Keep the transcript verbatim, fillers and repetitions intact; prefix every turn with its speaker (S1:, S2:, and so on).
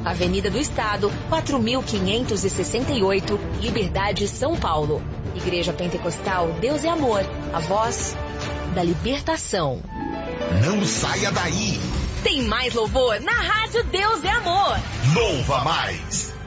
S1: Avenida do Estado, quatro mil quinhentos e sessenta e oito, Liberdade, São Paulo. Igreja Pentecostal Deus é Amor, a voz da libertação.
S2: Não saia daí.
S1: Tem mais louvor na Rádio Deus é Amor.
S2: Louva mais.